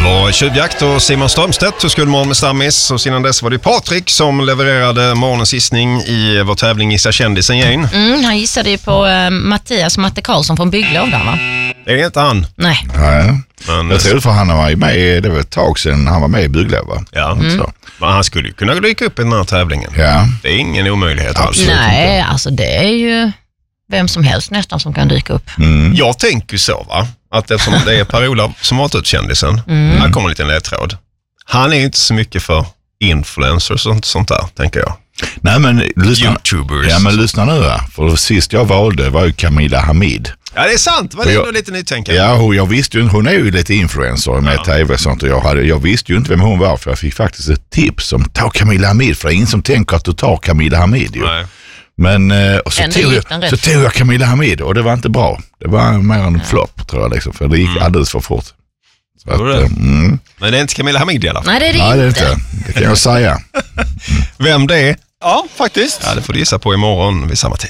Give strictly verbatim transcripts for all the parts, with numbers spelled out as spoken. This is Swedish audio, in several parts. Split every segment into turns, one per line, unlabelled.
var Tjuvjakt och Simon Strömstedt och skulle morgon med Stammis. Och sedan dess var det Patrik som levererade morgonens gissning i vår tävling Gissa kändisen Jane.
Mm, han gissade ju på uh, Mattias Matte Karlsson från Bygglov där, va?
Det är inte han.
Nej.
Nej. Men, jag tror för han var ju med, det var ett tag sedan han var med i Bygglov, va?
Ja, mm. så. Men han skulle ju kunna dyka upp i den här tävlingen.
Ja.
Det är ingen omöjlighet alls.
Nej, alltså det är ju vem som helst nästan som kan dyka upp.
Mm. Jag tänker så, va? Att eftersom det är Per-Ola som har ut kändisen, mm. här kommer en liten ledtråd. Han är inte så mycket för influencers och sånt, sånt där, tänker jag.
Nej, men lyssna,
YouTubers.
Ja, men lyssna nu här. För sist jag valde var ju Camilla Hamid.
Ja, det är sant. Var det jag, lite nytänkande?
Ja, hon, jag visste ju, hon är ju lite influencer med ja. tv och sånt. Och jag, hade, jag visste ju inte vem hon var, för jag fick faktiskt ett tips om ta Camilla Hamid. För det är ingen som tänker att du tar Camilla Hamid ju. Nej. Men och så, tog jag, så tog jag Camilla Hamid och det var inte bra. Det var mer en ja. flopp, tror jag, liksom, för det gick mm. alldeles för fort. Så att, det. Mm.
Men det är inte Camilla Hamid i alla fall.
Nej, det är det,
Nej,
inte.
det är inte. Det kan jag säga. Mm.
Vem det är?
Ja, faktiskt.
Ja, det får du gissa på imorgon vid samma tid.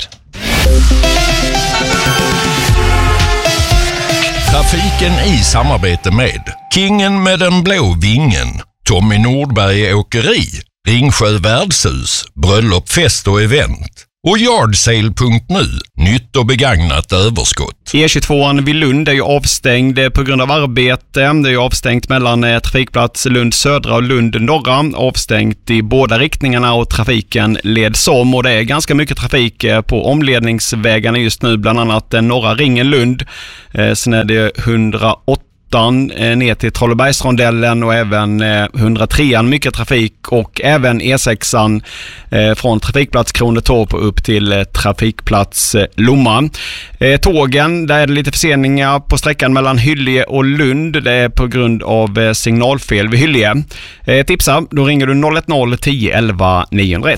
Trafiken i samarbete med Kingen med den blå vingen, Tommy Nordberg Åkeri, Ringsjö Värdshus, Bröllop, fest och event och yardsale punkt nu, nytt och begagnat överskott.
E tjugotvåan vid Lund är ju avstängd på grund av arbete. Det är ju avstängt mellan trafikplats Lund södra och Lund norra. Avstängt i båda riktningarna och trafiken leds om. Och det är ganska mycket trafik på omledningsvägarna just nu, bland annat den norra ringen Lund. Sen är det hundraåtta ner till Trollebergsrondellen och även hundratrean mycket trafik, och även E sexan från trafikplats Kronetorp upp till trafikplats Lomma. Tågen, där är det lite förseningar på sträckan mellan Hyllie och Lund. Det är på grund av signalfel vid Hyllie. Tipsa, då ringer du noll ett noll tio elva niohundraett.